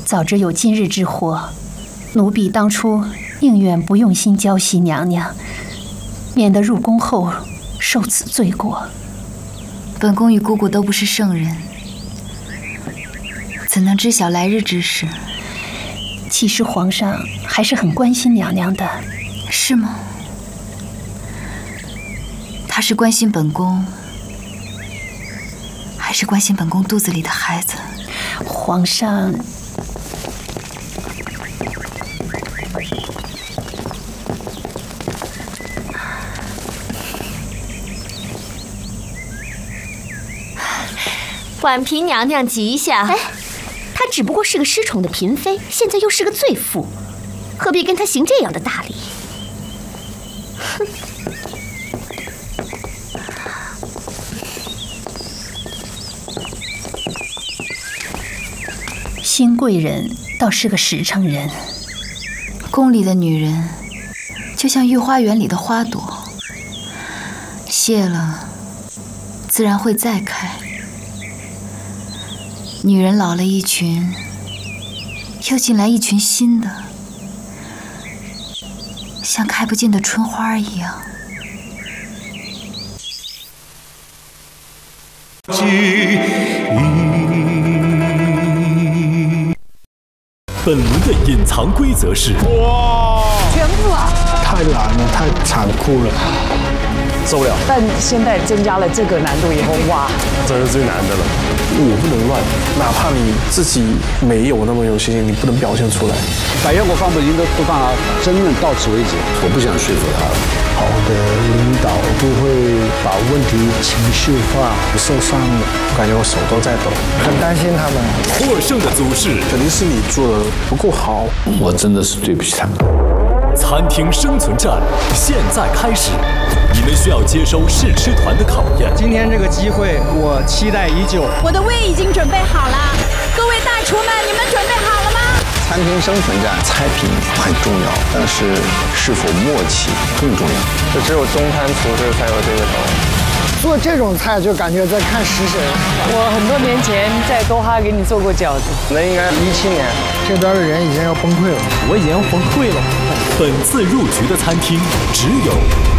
早知有今日之祸，奴婢当初宁愿不用心教习娘娘，免得入宫后受此罪过。 本宫与姑姑都不是圣人，怎能知晓来日之事？ 其实皇上还是很关心娘娘的。 是吗？他是关心本宫，还是关心本宫肚子里的孩子？ 皇上， 婉嫔娘娘吉祥。哎，她只不过是个失宠的嫔妃，现在又是个罪妇，何必跟她行这样的大礼？哼！ 新贵人倒是个实诚人。 宫里的女人，就像御花园里的花朵，谢了，自然会再开。女人老了一群，又进来一群新的，像开不尽的春花一样。 本轮的隐藏规则是： 哇， 全部啊！ 太难了，太残酷了，受不了。 但现在增加了这个难度以后，哇， 这是最难的了。我不能乱，哪怕你自己没有那么有信心，你不能表现出来。 百妖国方北京都不办啊，争论到此为止，我不想说服他了。 好的领导不会把问题情绪化，受伤了，感觉我手都在抖，很担心他们。 获胜的祖师肯定是你做的不够好， 我真的是对不起他们。 餐厅生存战现在开始，你们需要接收试吃团的考验。 今天这个机会我期待已久， 我的胃已经准备好了，各位大厨们，你们准备好了吗？ 餐厅生存战，菜品很重要，但是是否默契更重要。 就只有中餐厨师才有这个手。 做这种菜就感觉在看食神。 我很多年前在多哈给你做过饺子， 那应该17年。 这边的人已经要崩溃了， 我已经要崩溃了。 本次入局的餐厅只有